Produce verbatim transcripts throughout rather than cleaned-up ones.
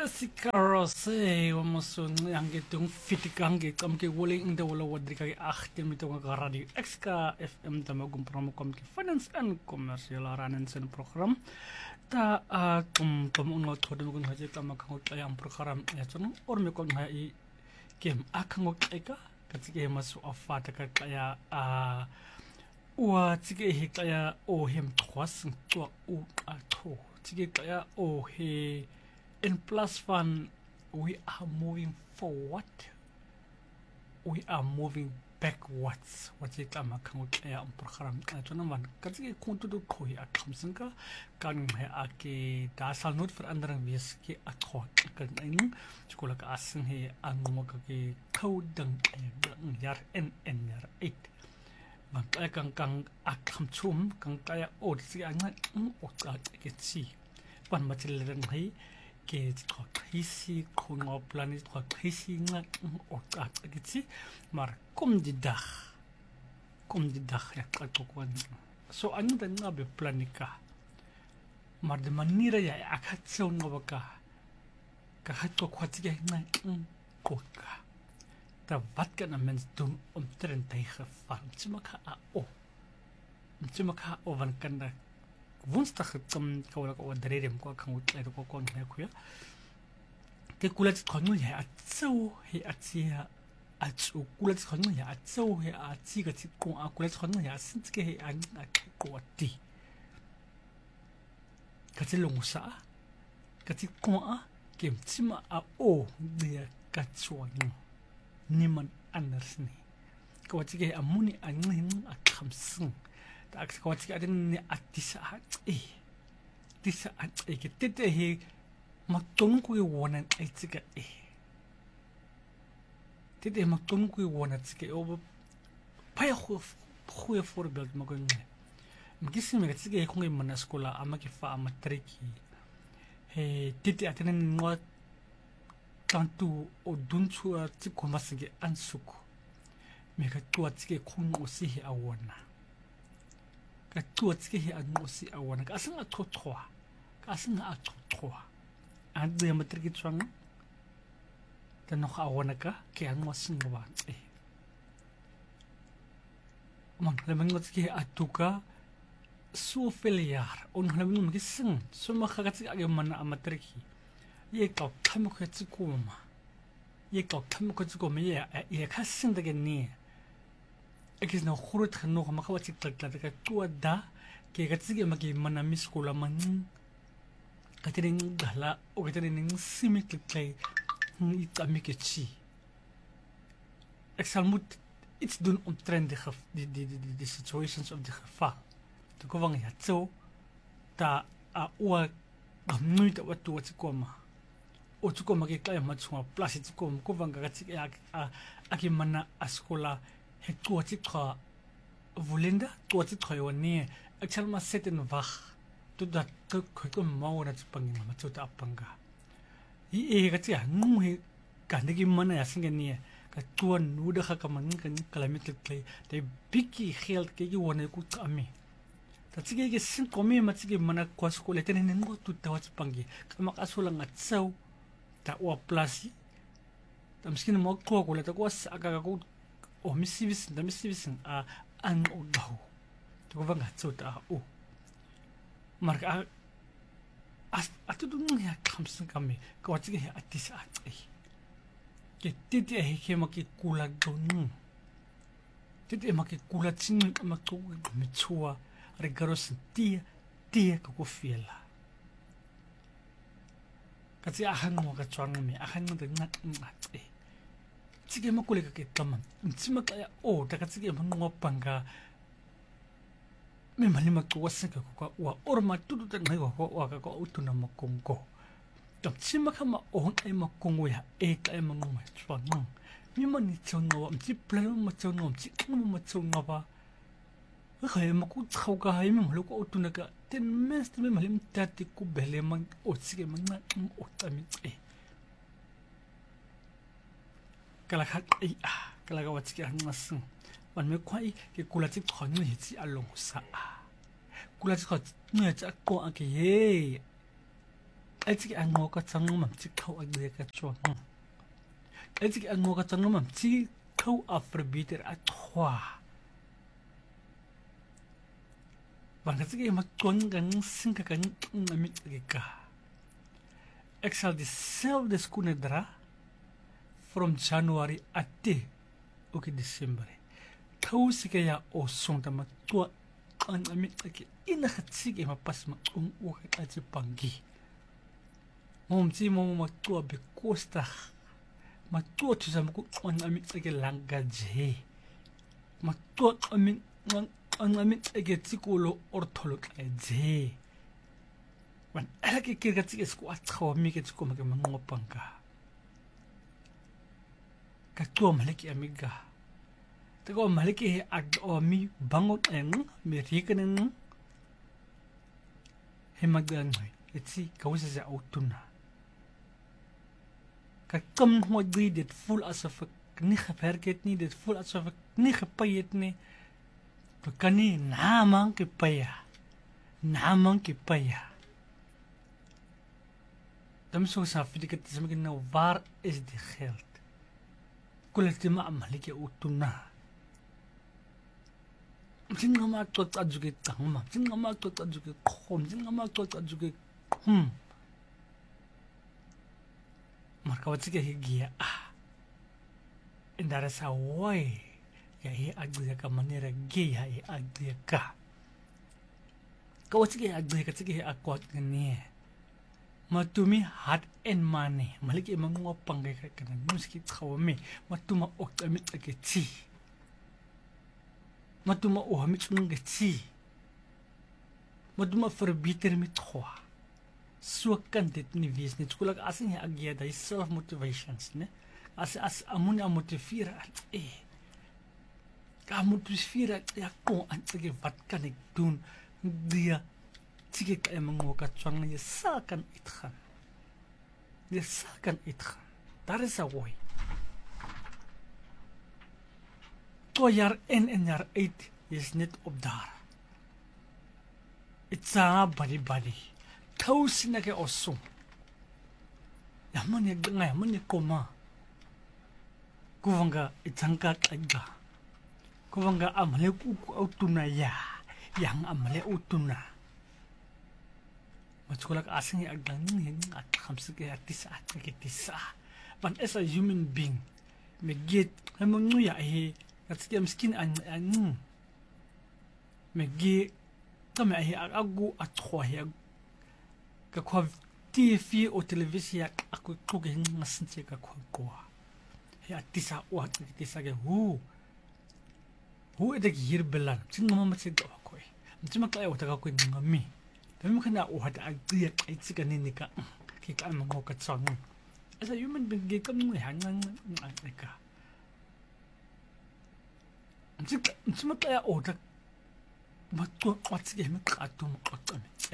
Jessica Rose, vamos a anche un fit anche come che vuole in de wala wadri ka achtel mit un radio X K F M da magum promo kom ki finance and commercial ranen sen program ta a tum tum un lot hodo gun haje ta makang tayam program ya chon or me kon ha I kem akang ka ka tsike masu afata ka kaya a wa tsike he kaya o hem twas twa u a tho tsike kaya o he in plus fun, we are moving forward. We are moving backwards. Wat je kama kan ook ja een programma. Toen dan man kan je kon doen kooi a kamsen ka kan hij ake daar zal nooit verandering wees ke akkoord kan een skola ka asen he aan mo ka ke kou dang jaar en en jaar eight. Man kan kan akam chum kan kaya o si ang o ka ke si. Pan machileren he ke tro krisi kono planet tro krisi nga o tak gitsi mar kom di dag kom di dag ya ka kwan so anu da nga be planika mar de manira ya akat so nga baka ka hat ko kwat ge nga ko ka da wat kan een mens doen om tren tegen van tsmaka a o tsmaka o van kan da woensdag kom kawala ko drerem ko kan ut le ko kon he kuya te kulat khonu ya atso he atsia atso kulat khonu ya atso he atsi ga ti ko a kulat khonu ya sintke he an a ko ti ka ti longsa ka ti ko a kem tsima a o de ka tswang ni man anders ni ko ti ke amuni an ni a khamsing tak ko ti adin ni atisa e tisa e ke tete he matong ku wona e tsika e tete matong ku wona tsika o pa ya khu khu voorbeeld mo gon mgisi me tsika e ko ngi mana skola ama ke fa matriki he tete atenen mo tantu o dunchu a tsiko masige ansuku me ka tu tsika ko no si he awona ka tua tsike he anu si awana ka asanga thothoa ka asanga a thothoa a de matriki tswang ta no ka awana ka ke anu singa ba e man le mango tsike atuka so feliar on le mango sing so ma ka tsike age mana a matriki ye ka kamo ka tsikoma ye ka kamo ka tsikoma ye ye ka sinda ge ni ek is nou groot genoeg om wat ik dat ik tua da ke ka tsige maki mana miskola man ka tering gala o ka tering simik klei ni tamike chi ek sal moet iets doen omtrent die die die die die situations of die geval te ko ya tso ta a o nooit wat toe wat koma o tso koma ke klei matshwa plus tso kom ko vanga ka tsige a a mana askola he tua tikha volenda tua tikha yo ni actual ma set in wag to dat ko ko mau na tspangi ma tsota apanga I e ga tsia nu he ka ndiki mana ya singa ni ka tua nu de ka man kan kilometer klei te biki geld ke yo wona ku tsami ta tsige ke sin komi ma tsige mana ko skole tene ngo tu ta tspangi ka ma ka sola nga tsau ta o plasi ta miskin mo ko ko le ta ko sa ka ko o misivis da misivis a an o daw to vanga tsota o marka as atudu ya kamsen kami ko tsige atis atsi ke titi he ke maki kula donu titi maki kula tsin ma to mitsua regaros tia tia ko fiela katsi ahan mo ka tswang me ahan mo de ngat ngat tsige makule ka ke taman tsima kaya o ta ka tsige mo panga me mali makwasa ka ko wa orma tudu ta ngai wa wa ka ko utuna makongo tam tsima kama o ngai makongo ya e ka e mango ma tswana mi mani tsongo mti plano ma tsongo mti kumo ma tsongo ba ga e maku tsau ka ha mi mo ko utuna ka ten mes me mali mtati ku bele man o tsige man o tami e kala khat ai a kala ga watsi an ngasung man me kwai ke kulati khonu hitsi along sa kulati khat ne cha ko ake ye Etsik ang mo ka tsang mam tsik kau agde ka chwa. Etsik ang mo ka tsang mam tsik kau afrobiter at hwa. Bang tsik e makon gang singka kan ngamit ka. Ek sal dezelfde schoenen dra from January ate ook in December. Kau sike ya o song tama tua an amit ke ina khatsik e mapas ma ung o ka ati pangi. Mom ti mom ma tua be costa ma tua tu sam ku an amit ke langaje. Ma tua amit an amit ke tikulo ortolo ka je. Wan elke keer dat ik sku atgaw mi ke sku ma ke mangopanga. Ka tua maliki amiga. Tego maliki ag o mi bangot en mi rekening he magdan etsi kawisa sa outuna. Ka kom ho di dit voel asof ek nie gewerk het nie, dit voel asof ek nie gepay het nie. Ek kan nie namang ke paya. Namang ke paya. Dan zo sa fidikat sa mga nou waar is die geld? Kulit ma amalik ya utuna. Mungkin nga maktot adjuge tangma, mungkin nga maktot adjuge khom, mungkin nga maktot adjuge hmm. Marka wat sige higia ah. Indara sa way ya hi agde ka manera ge ya hi agde ka. Ka wat sige agde ka sige akwat ngani. Matumi hat en mane malik e mango pangay ka kana muski khawme matuma oktamit aketi. Matuma o hamit ngeti. Matuma verbiter met khwa. So kan dit nie wees nie. Skoolak as nie agya daai self motivations ne. As as amuna motivera eh. Ka motivera ja kon aan sige wat kan ek doen? Dia sige ka mango ka tsang je sal kan uitgaan. Je sal kan uitgaan. Daar is 'n way. Twee jaar in en jaar uit is net op daar. It's a body body. Kous na ke oso. Ya man ye nga man ye koma. Kuvanga itangka kaga. Kuvanga amale ku utuna ya. Yang amale utuna. Matsukolak asing aglang ni at khamsike artist at kitisa. But as a human being, me get hamon ya he at skim skin an an me get kama he agu at khoya ka kwa T V o televisia ako kugen masinche ka kwa kwa. He artista o at kitisa ke hu. Hu edek hier belan. Singo mama tsega ko. Mtima kaya utaka ko ngami. Tapi mungkin nak uhat agak itu kan ini kan kita memang mau kacang. Asa human being kita mungkin hanya mereka. Jika cuma kayak otak, betul macam ni mereka tu macam ni.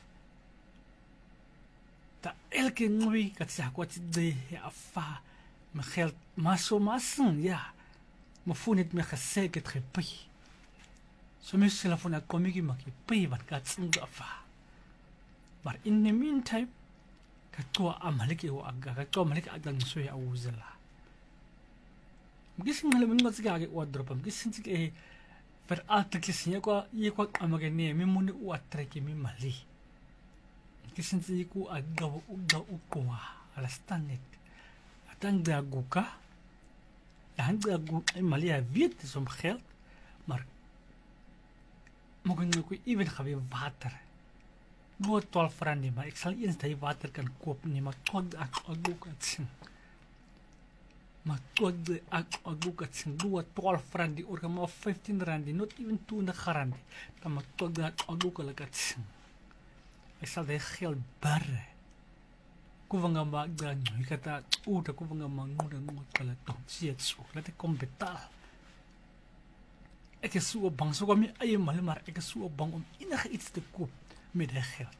Tak elke ngui kat siapa tu dia apa mengel masuk masuk ya, mafunit mereka seget repi. So mesti lah funa komiki maki pi bat kat sungguh apa. But in the meantime, katua amalik iwa aga, katua amalik agang suya awuzala. Mgising malaman nga sige agi wadro pa, mgising sige per alta kisnya kwa yekwa amagani mi muni uatreki mi mali. Mgising sige ku aga uga ukwa alas tanit. Atang daguka, ang dagu ay mali a viet som geld, maar mogen ku even gawe water. Dua twaalf rand maar ik zal eens die water kan kopen nie, maar tot ek ook het sien. Maar tot ek ook het sien, dua twaalf rand die orga maar fifteen rand, not even twenty rand. Dan maar tot ek ook het sien. Ek sal die geld barre. Kuvanga maak dan, ik had dat oud, kuvanga maak moeder moet kala toch, zie het zo, laat ik kom betaal. Ik is zo bang, zo kwam je eie mal, maar ik is zo bang om enige iets te koop. Met het geld.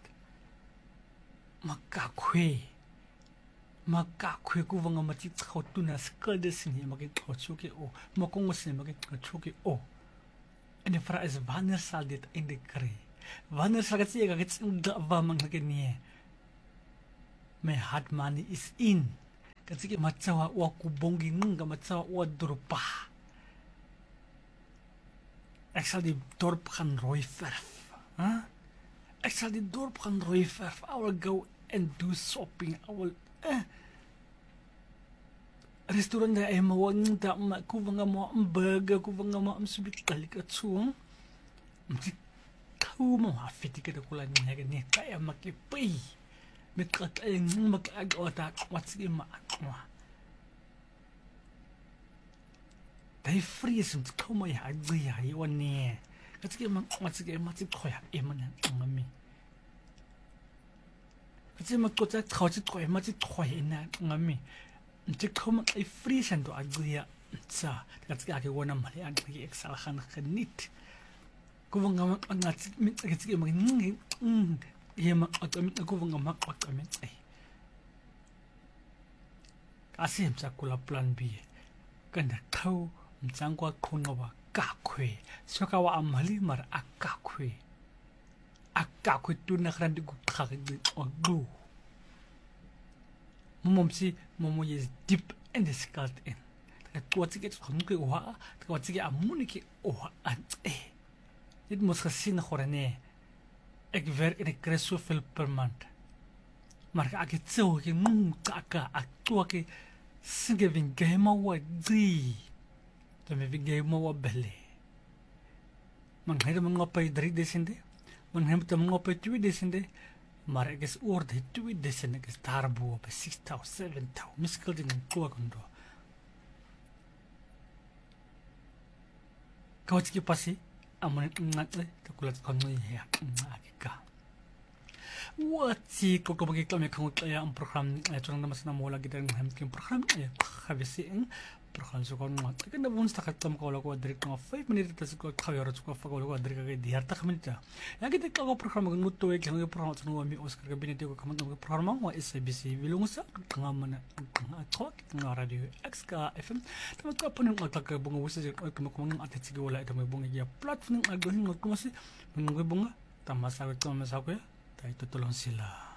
Makakwe. Makakwe kuvanga matit khotuna skuldes nie maak ek khotsoke o. Makongos nie maak ek khotsoke o. En die vraag is wanneer sal dit eindig kry? Wanneer sal dit sê ek het in dawa manglike nie? my hard money is in. Kasi matsawa wa kubongi nga matsawa wa dorpa. Ik zal die dorp gaan rooi verf. Huh? Ik zal die dorp gaan rooi verf. I will go and do shopping. I will... Eh. Restaurant na ay mawang da ma kuvanga mo ang burger kuvanga mo ang subikal ka tsuang. Mti kau mo hafiti ka dakulan nga gani kaya makipay. Mikat ay mag-agota watsi ma akwa. Dai freeze mti kau mo ya agya yawan ne. Kasi ma watsi ka matsi koya eman ngami. Kasi makota kawsi koya matsi koya na ngami. Mti koma ay friesen do agya sa kasi ake wana mali ang eksalahan kanit kung nga angat mit kasi mag ngi yema atamit ko nga mak atamit ay kasi sa kula plan B kanda kau mtsangwa khunwa kakwe so kawa amali mar akakwe akakwe tu na grandi ku khagdi odu momsi momo is deep in the skull in. Wat ik het gewoon ke oha, wat ik amunike oha an eh. Dit moet gezien worden nee. Ik werk en ik krijg zoveel per maand. Maar ik het zo ik moet kaka aktua ke singe vingema wa drie. Dan me vingema wa belle. Man heeft hem op bij drie desende. Man heeft hem op bij twee desende. Maar ik is oor de twee desen ik is daarboven op zes touw, zeven touw. Misschien dingen klokken door. Kau ciki pasti aman ngat le, takulat kau ni ya ngakika. Wat si kau kau bagi kami kau kaya am program curang nama sana mau lagi dan mungkin program ya habis ini program suka ngat. Kan dah pun setakat tam kau lakukan dari kau five minit itu suka kau harus suka kau lakukan dari kau di harta kami itu. Yang kita kau program kau mutu ek yang program sana kami Oscar kabinet itu kau kau program mau S B C bilung sa tengah mana tengah talk tengah radio X K F M. Tapi kau pun yang tak bunga usaha kau kau kau ngat cigi wala itu kau bunga dia platform yang agak ngat kau masih bunga bunga. Tamas aku tamas aku ya. Itu tolong sila.